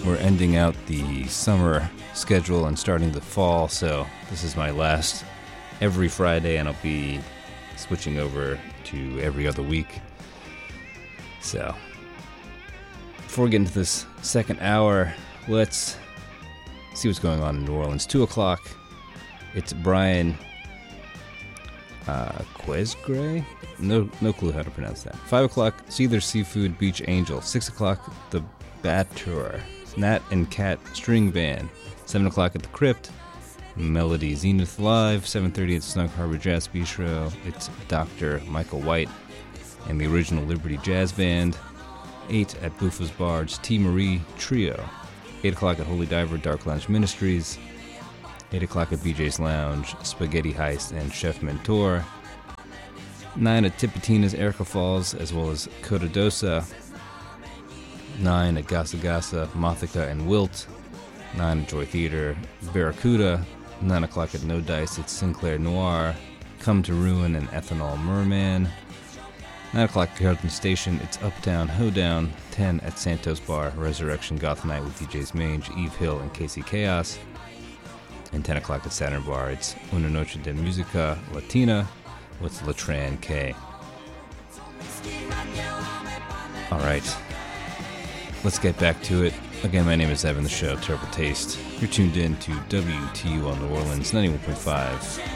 We're ending out the summer schedule and starting the fall, so this is my last every Friday, and I'll be switching over to every other week. So, before we get into this second hour, let's see what's going on in New Orleans. 2 o'clock, it's Brian Quesgray? No clue how to pronounce that. 5 o'clock, Seether Seafood Beach Angel. 6 o'clock, The Bat Tour. Nat and Cat String Band. 7 o'clock at the Crypt, Melody Zenith Live. 7:30 at Snug Harbor Jazz Bistro. It's Dr. Michael White and the Original Liberty Jazz Band. 8 at Buffa's Bar, it's T. Marie Trio. 8 o'clock at Holy Diver, Dark Lounge Ministries. 8 o'clock at BJ's Lounge, Spaghetti Heist and Chef Mentor. 9 at Tipitina's, Erica Falls, as well as Cotadosa. 9 at Gasa Gasa, Mothica and Wilt. 9 at Joy Theater, Barracuda. 9 o'clock at No Dice, it's Sinclair Noir, Come to Ruin and Ethanol Merman. 9 o'clock at Carlton Station, it's Uptown Hoedown. 10 at Santos Bar, Resurrection Goth Night with DJs Mange, Eve Hill, and Casey Chaos. And 10 o'clock at Saturn Bar, it's Una Noche de Musica Latina with Latran K. Alright, let's get back to it. Again, my name is Evan, the show Terrible Taste. You're tuned in to WTUL New Orleans 91.5.